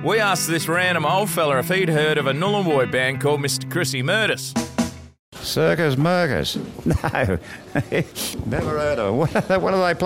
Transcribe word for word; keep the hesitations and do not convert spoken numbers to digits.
We asked this random old fella if he'd heard of a Nullarbor band called Mister Chrissy Murders. Circus Murkers? No, never heard of them. What are they, what are they playing?